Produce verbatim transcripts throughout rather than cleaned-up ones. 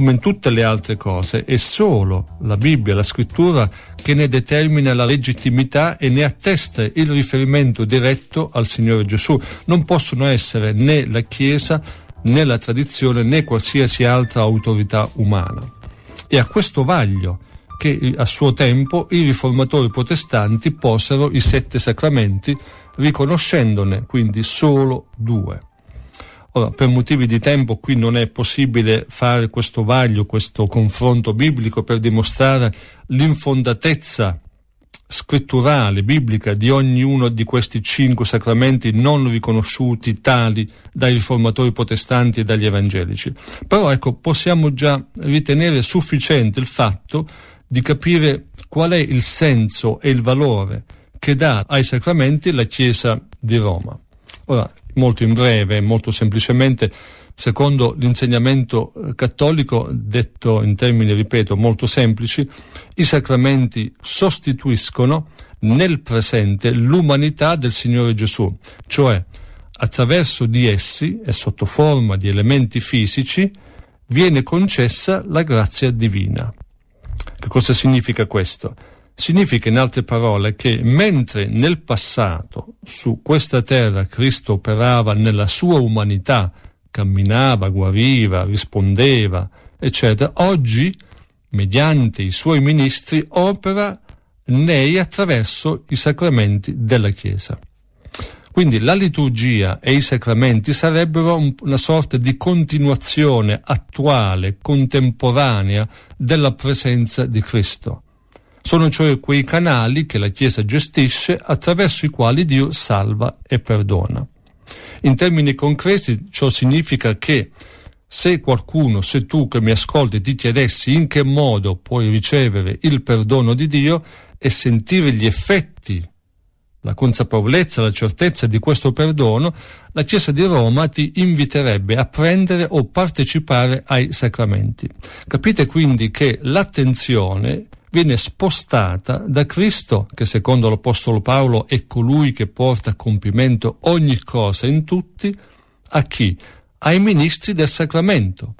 come in tutte le altre cose, è solo la Bibbia, la Scrittura, che ne determina la legittimità e ne attesta il riferimento diretto al Signore Gesù. Non possono essere né la Chiesa, né la tradizione, né qualsiasi altra autorità umana. E a questo vaglio che a suo tempo i riformatori protestanti posero i sette sacramenti, riconoscendone quindi solo due. Ora, per motivi di tempo qui non è possibile fare questo vaglio, questo confronto biblico per dimostrare l'infondatezza scritturale, biblica, di ognuno di questi cinque sacramenti non riconosciuti tali dai riformatori protestanti e dagli evangelici. Però ecco, possiamo già ritenere sufficiente il fatto di capire qual è il senso e il valore che dà ai sacramenti la Chiesa di Roma. Ora, molto in breve, molto semplicemente, secondo l'insegnamento cattolico, detto in termini, ripeto, molto semplici, i sacramenti sostituiscono nel presente l'umanità del Signore Gesù, cioè attraverso di essi e sotto forma di elementi fisici viene concessa la grazia divina. Che cosa significa questo? Significa, in altre parole, che mentre nel passato su questa terra Cristo operava nella sua umanità, camminava, guariva, rispondeva, eccetera, oggi, mediante i suoi ministri, opera nei attraverso i sacramenti della Chiesa. Quindi la liturgia e i sacramenti sarebbero un, una sorta di continuazione attuale, contemporanea della presenza di Cristo. Sono cioè quei canali che la Chiesa gestisce attraverso i quali Dio salva e perdona. In termini concreti ciò significa che se qualcuno, se tu che mi ascolti, ti chiedessi in che modo puoi ricevere il perdono di Dio e sentire gli effetti, la consapevolezza, la certezza di questo perdono, la Chiesa di Roma ti inviterebbe a prendere o partecipare ai sacramenti. Capite quindi che l'attenzione viene spostata da Cristo, che secondo l'Apostolo Paolo è colui che porta a compimento ogni cosa in tutti, a chi? Ai ministri del sacramento.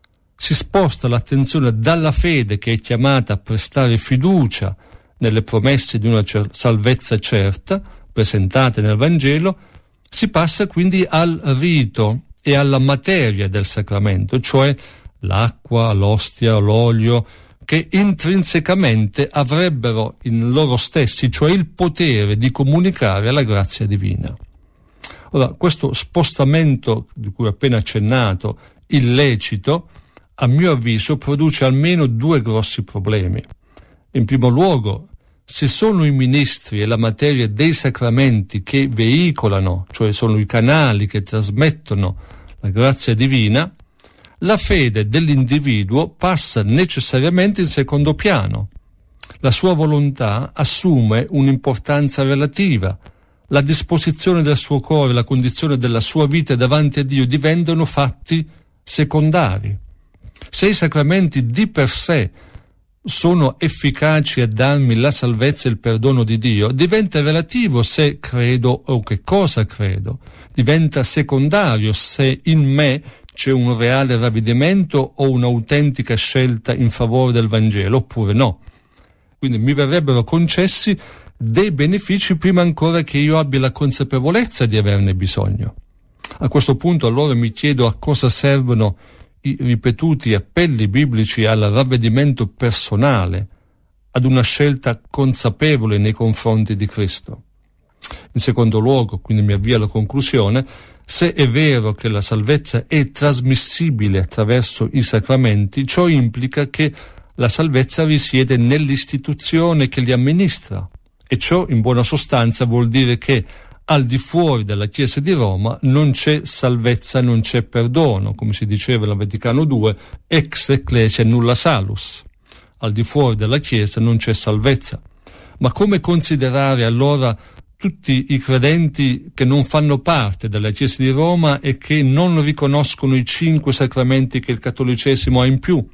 Si sposta l'attenzione dalla fede, che è chiamata a prestare fiducia nelle promesse di una cer- salvezza certa, presentate nel Vangelo, si passa quindi al rito e alla materia del sacramento, cioè l'acqua, l'ostia, l'olio, che intrinsecamente avrebbero in loro stessi, cioè il potere di comunicare la grazia divina. Ora, questo spostamento di cui ho appena accennato, illecito, a mio avviso produce almeno due grossi problemi. In primo luogo, se sono i ministri e la materia dei sacramenti che veicolano, cioè sono i canali che trasmettono la grazia divina, la fede dell'individuo passa necessariamente in secondo piano. La sua volontà assume un'importanza relativa. La disposizione del suo cuore, la condizione della sua vita davanti a Dio diventano fatti secondari. Se i sacramenti di per sé sono efficaci a darmi la salvezza e il perdono di Dio, diventa relativo se credo o che cosa credo. Diventa secondario se in me c'è un reale ravvedimento o un'autentica scelta in favore del Vangelo, oppure no. Quindi mi verrebbero concessi dei benefici prima ancora che io abbia la consapevolezza di averne bisogno. A questo punto allora mi chiedo a cosa servono i ripetuti appelli biblici al ravvedimento personale, ad una scelta consapevole nei confronti di Cristo. In secondo luogo, quindi mi avvio alla conclusione, se è vero che la salvezza è trasmissibile attraverso i sacramenti, ciò implica che la salvezza risiede nell'istituzione che li amministra, e ciò in buona sostanza vuol dire che al di fuori della Chiesa di Roma non c'è salvezza, non c'è perdono, come si diceva nel Vaticano due, ex ecclesia nulla salus. Al di fuori della Chiesa non c'è salvezza. Ma come considerare allora tutti i credenti che non fanno parte della Chiesa di Roma e che non riconoscono i cinque sacramenti che il cattolicesimo ha in più?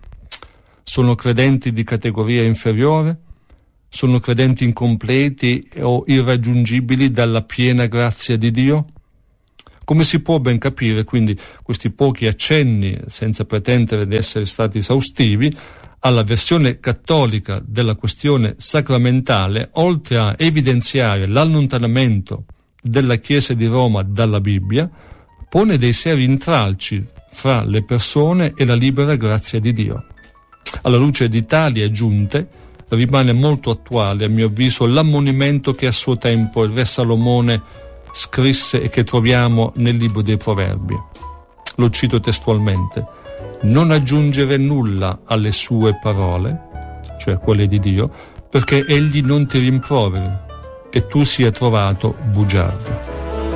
Sono credenti di categoria inferiore? Sono credenti incompleti o irraggiungibili dalla piena grazia di Dio? Come si può ben capire, quindi, questi pochi accenni, senza pretendere di essere stati esaustivi, alla versione cattolica della questione sacramentale, oltre a evidenziare l'allontanamento della Chiesa di Roma dalla Bibbia, pone dei seri intralci fra le persone e la libera grazia di Dio. Alla luce di tali aggiunte rimane molto attuale, a mio avviso, l'ammonimento che a suo tempo il re Salomone scrisse e che troviamo nel libro dei Proverbi. Lo cito testualmente: non aggiungere nulla alle sue parole, cioè quelle di Dio, perché egli non ti rimproveri e tu sia trovato bugiardo.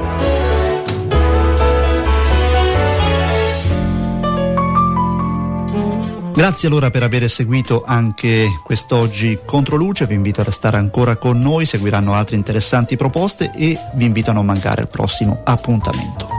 Grazie allora per aver seguito anche quest'oggi Controluce, vi invito a restare ancora con noi, seguiranno altre interessanti proposte e vi invito a non mancare il prossimo appuntamento.